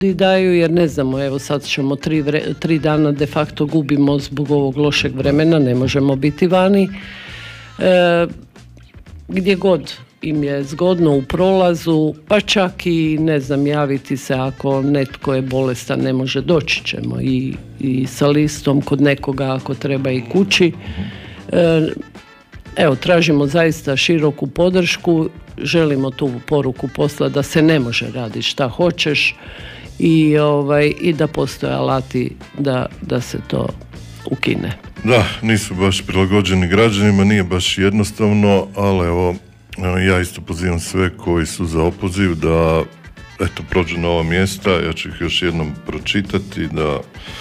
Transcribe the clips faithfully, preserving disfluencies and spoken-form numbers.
ljudi daju, jer ne znamo, evo sad ćemo tri, vre, tri dana de facto gubimo zbog ovog lošeg vremena, ne možemo biti vani. E, gdje god im je zgodno u prolazu, pa čak i ne znam, javiti se ako netko je bolestan, ne može, doći ćemo i, i sa listom kod nekoga ako treba i kući. E, evo, tražimo zaista široku podršku, želimo tu poruku poslati da se ne može raditi šta hoćeš i, ovaj, i da postoje alati da, da se to ukine. Da, nisu baš prilagođeni građanima, nije baš jednostavno, ali evo, ja isto pozivam sve koji su za opoziv da eto, prođu na ova mjesta, ja ću ih još jednom pročitati, da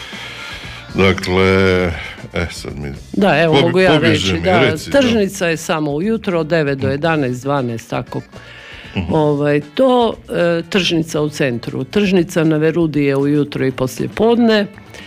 dakle, e sad mi... Da, evo Pob, mogu ja reći, mi, da, reci, tržnica da. je samo ujutro od devet do jedanaest, dvanaest, tako. Uh-huh. Ovaj, to e, tržnica u centru. Tržnica na Verudi je ujutro i poslije podne.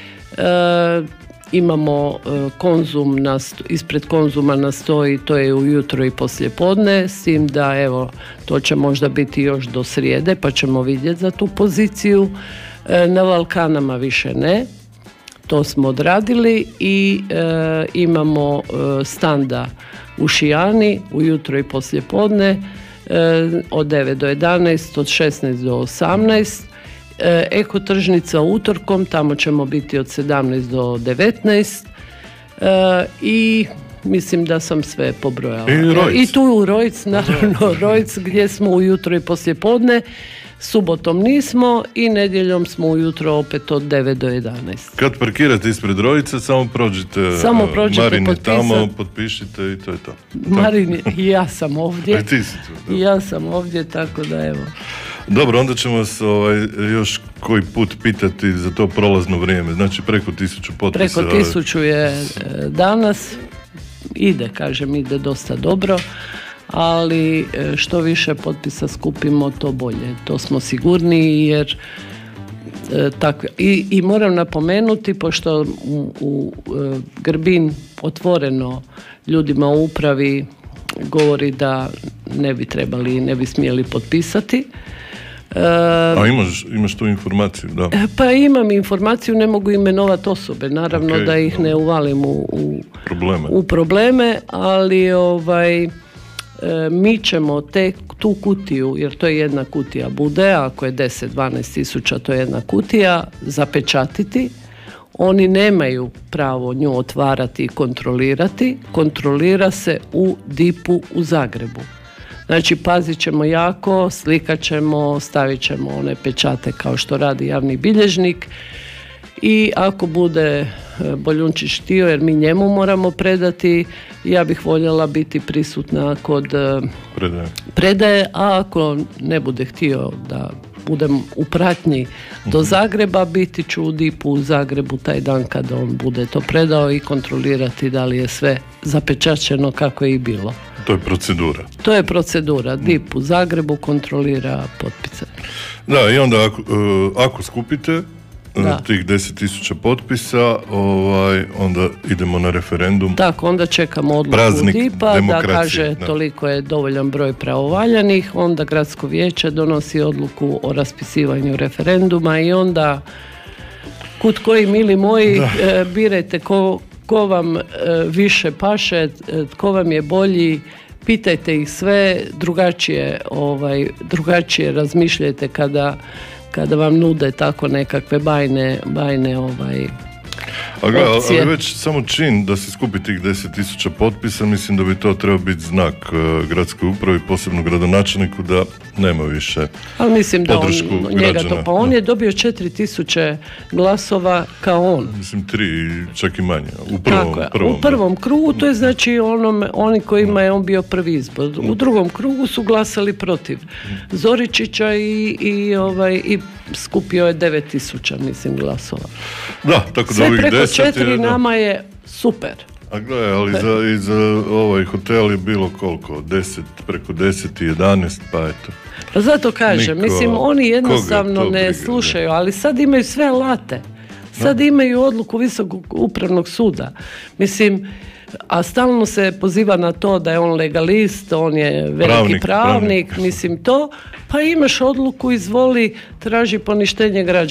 E, imamo e, Konzum na, ispred Konzuma na stoji, to je ujutro i poslije podne, s tim da evo, to će možda biti još do srijede, pa ćemo vidjeti za tu poziciju. E, na Valkanama više ne. To smo odradili i e, imamo e, standa u Šijani ujutro i poslije podne e, od devet do jedanaest, od šesnaest do osamnaest. E, Eko tržnica utorkom, tamo ćemo biti od sedamnaest do devetnaest e, i mislim da sam sve pobrojala. I, I tu u Rojc, naravno Rojc gdje smo ujutro i poslije podne. Subotom nismo i nedjeljom smo ujutro opet od devet do jedanaest. Kad parkirate ispred Rojice, samo prođite, samo prođete Marini potpisat. tamo, potpišite i to je to. Marini, i ja sam ovdje. A ti si tu, I ja sam ovdje, tako da evo. Dobro, onda ćemo vas ovaj, još koji put pitati za to prolazno vrijeme. Znači preko tisuću potpisa. Preko tisuću je danas. Ide, kažem, ide dosta dobro. Ali što više potpisa skupimo, to bolje. To smo sigurniji jer e, takve. I, i moram napomenuti, pošto u, u e, Grbin otvoreno ljudima u upravi govori da ne bi trebali, ne bi smjeli potpisati. E, A imaš, imaš tu informaciju, da? Pa imam informaciju, ne mogu imenovati osobe, naravno okay, da ih no. ne uvalim u, u, probleme. u probleme, ali ovaj... mi ćemo te, tu kutiju, jer to je jedna kutija bude, ako je deset do dvanaest tisuća, to je jedna kutija, zapečatiti. Oni nemaju pravo nju otvarati i kontrolirati. Kontrolira se u dipu u Zagrebu. Znači, pazit ćemo jako, slikat ćemo, stavit ćemo one pečate kao što radi javni bilježnik. I ako bude Boljunčić htio, jer mi njemu moramo predati, ja bih voljela biti prisutna kod predaje, predaje a ako ne bude htio da budem u pratnji do Zagreba, biti ću u dipu u Zagrebu taj dan kada on bude to predao i kontrolirati da li je sve zapečaćeno kako je i bilo. To je procedura. To je procedura. Dip u Zagrebu kontrolira potpise. Da, i onda ako, ako skupite Da. tih deset tisuća potpisa, ovaj, onda idemo na referendum. Tako, onda čekamo odluku Praznik dipa da kaže da. toliko je dovoljan broj pravovaljanih, onda gradsko vijeće donosi odluku o raspisivanju referenduma i onda kud koji, mili moji, e, birajte ko, ko vam e, više paše, e, ko vam je bolji, pitajte ih sve, drugačije, ovaj, drugačije razmišljajte kada kada vam nude tako nekakve bajne, bajne ovaj, ali, ali već samo čin da se skupi tih deset tisuća potpisa, mislim da bi to trebao biti znak uh, gradskoj upravi, posebno gradonačelniku, da nema više ali mislim da on, njega građana. To, pa on je dobio četiri tisuće glasova kao on. Mislim tri, čak i manje. U prvom, prvom, u prvom krugu, to je znači onom, oni kojima je on bio prvi izbor. U drugom krugu su glasali protiv Zoričića i, i, ovaj, i skupio je devet tisuća, mislim, glasova. Da, tako sve da ovih preko deset četiri je, nama je super. A gledaj, ali za, i za ovaj hotel je bilo koliko? deset, preko deset i jedanaest, pa eto. Pa zato kažem, Niko, mislim, oni jednostavno ne briga, slušaju, ali sad imaju sve alate. Sad da. imaju odluku Visokog upravnog suda. Mislim, a stalno se poziva na to da je on legalist, on je veliki Pravnik, pravnik, pravnik. mislim to, pa imaš odluku, izvoli, traži poništenje građe.